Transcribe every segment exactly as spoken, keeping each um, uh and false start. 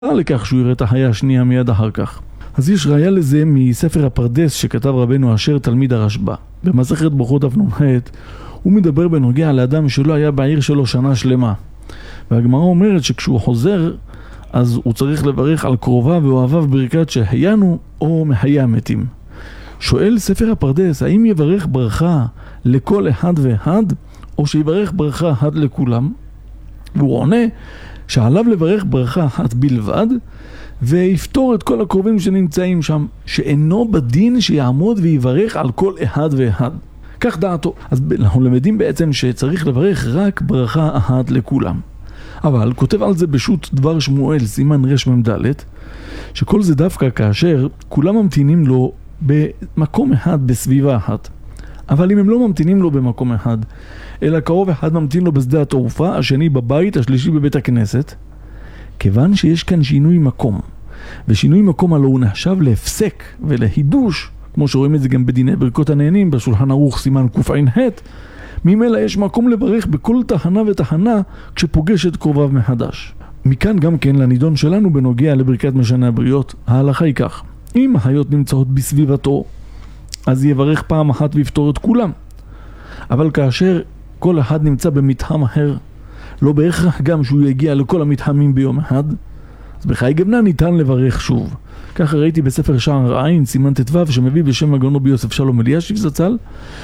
לכך שהוא יראה את החיה השנייה מיד אחר כך. אז יש ראיה לזה מספר הפרדס שכתב רבנו אשר תלמיד הרשב"א. במסכת ברכות דף נ"ח הוא מדבר בנוגע לאדם שלא היה בעיר שלו שנה שלמה. והגמרא אומרת שכשהוא חוזר אז הוא צריך לברך על קרוביו ואוהביו ברכת שהיינו או מחיי המתים. שואל ספר הפרדס, האם יברך ברכה לכל אחד ואחד או שיברך ברכה אחת לכולם? והוא עונה שעליו לברך ברכה אחת בלבד ויפתור את כל הקרובים שנמצאים שם, שאינו בדין שיעמוד ויברך על כל אחד ואחד. כך דעתו. אז אנחנו למדים בעצם שצריך לברך רק ברכה אחת לכולם. אבל כותב על זה בשו"ת דבר שמואל סימן רש ממד' שכל זה דווקא כאשר כולם ממתינים לו במקום אחד, בסביבה אחת. אבל אם הם לא ממתינים לו במקום אחד, אלא קרוב אחד ממתין לו בשדה התעופה, השני בבית, השלישי בבית הכנסת, כיוון שיש כאן שינוי מקום, ושינוי מקום הלא הוא נחשב להפסק ולהידוש, כמו שרואים את זה גם בדיני ברכות הנהנים, בשולחן ערוך סימן קע"ח, ממילא יש מקום לברך בכל תחנה ותחנה כשפוגש את קרוביו מחדש. מכאן גם כן לנידון שלנו בנוגע לברכת משנה הבריות, ההלכה היא כך: אם החיות נמצאות בסביבתו, אז יברך פעם אחת ויפתור את כולם. אבל כאשר כל אחד נמצא במתחם אחר, לא בהכרח גם שהוא יגיע לכל המתחמים ביום אחד, אז בחיי גבנה ניתן לברך שוב. ככה ראיתי בספר שער העין סימן ט"ו שמביא בשם הגאון רבי יוסף שלום אלישיב זצ"ל,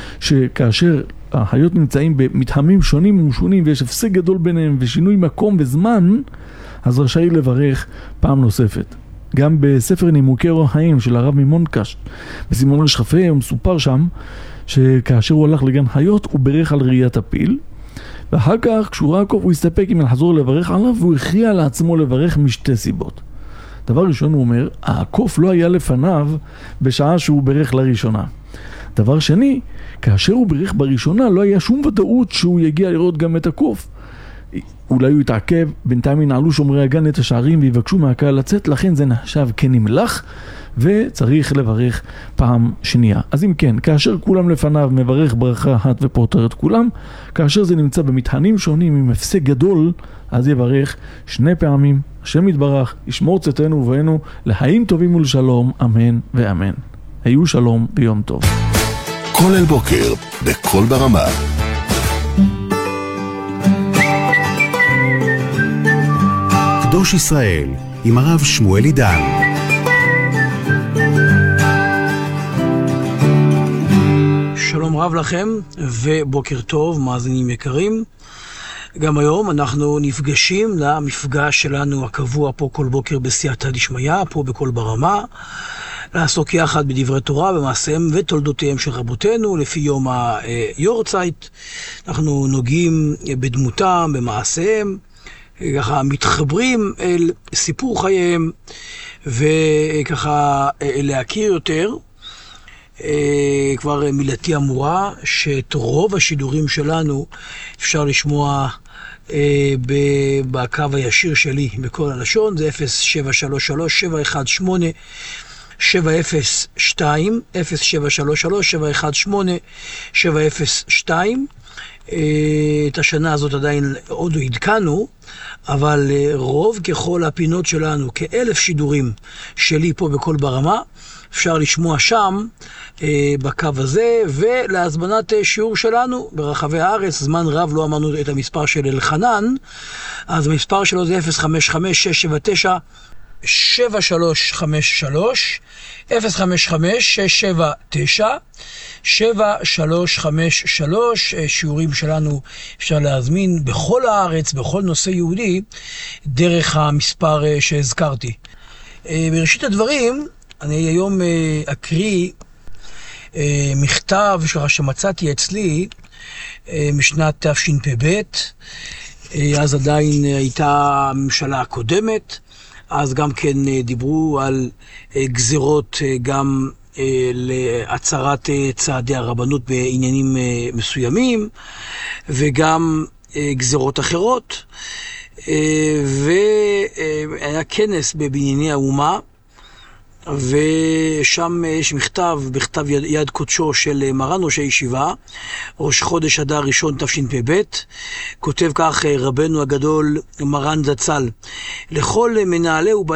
שכאשר החיות נמצאים במתחמים שונים ומשונים ויש הפסק גדול ביניהם ושינוי מקום וזמן, אז רשאי לברך פעם נוספת. גם בספר נימוקי אורח חיים של הרב ממונקאסט בסימן רש כ"ה הוא מסופר שם שכאשר הוא הלך לגן חיות הוא ברך על ראיית הפיל, ואחר כך כשהוא ראה קוף הוא הסתפק עם לחזור לברך עליו, והוא הכריע לעצמו לברך משתי סיבות. דבר ראשון, הוא אומר, הקוף לא היה לפניו בשעה שהוא ברך לראשונה. דבר שני, כאשר הוא ברך בראשונה לא היה שום ודאות שהוא יגיע לראות גם את הקוף. אולי הוא יתעכב, בינתיים ינעלו שומרי הגן את השערים ויבקשו מהקהל לצאת, לכן זה נחשב כנמלח וצריך לברך פעם שנייה. אז אם כן, כאשר כולם לפניו מברך ברכה אחת ופותר את כולם, כאשר זה נמצא במתחנים שונים עם הפסק גדול, אז יברך שני פעמים. השם יתברך, ישמור צאתנו ובואנו לחיים טובים ולשלום, אמן ואמן. היו שלום ויום טוב. כל אל בוקר בכל ברמה. קדוש ישראל עם הרב שמואל עידן. שלום רב לכם ובוקר טוב מאזינים יקרים. גם היום אנחנו נפגשים למפגש שלנו הקבוע פה כל בוקר בסייעתא דשמיא, פה בכל ברמה, לעסוק יחד בדברי תורה, במעשיהם ותולדותיהם של רבותינו לפי יום היורצייט. אנחנו נוגעים בדמותם, במעשיהם, ככה מתחברים אל סיפור חייהם וככה להכיר יותר. כבר מילתי אמורה שאת רוב השידורים שלנו אפשר לשמוע בקו הישיר שלי בכל הלשון, זה אפס שבע שלוש שלוש שבע אחת שמונה שבע אפס שתיים, אפס שבע שלוש שלוש שבע אחת שמונה שבע אפס שתיים. את השנה הזאת עדיין עוד לא עדכנו, אבל רוב ככל הפינות שלנו, כאלף שידורים שלי פה בכל ברמה, אפשר לשמוע שם בקו הזה, ולהזמנת שיעור שלנו ברחבי הארץ. זמן רב לא אמרנו את המספר של אלחנן, אז המספר שלו זה אפס חמש חמש שש שבע תשע שבע שלוש חמש שלוש, אפס חמש חמש שש שבע תשע שבע שלוש חמש שלוש. שיעורים שלנו אפשר להזמין בכל הארץ, בכל נושא יהודי, דרך המספר שהזכרתי. בראשית הדברים, אני היום אקריא מכתב שמצאתי אצלי משנת תשפ"ב. אז עדיין הייתה הממשלה הקודמת, אז גם כן דיברו על גזירות גם להצרת צעדי הרבנות בעניינים מסוימים, וגם גזירות אחרות. והיה כנס בבנייני האומה, ושם יש מכתב, בכתב יד, יד קודשו של מרן ראש הישיבה, ראש חודש אדר ראשון תשפ"ב, כותב כך רבנו הגדול מרן זצ"ל: לכל מנהלי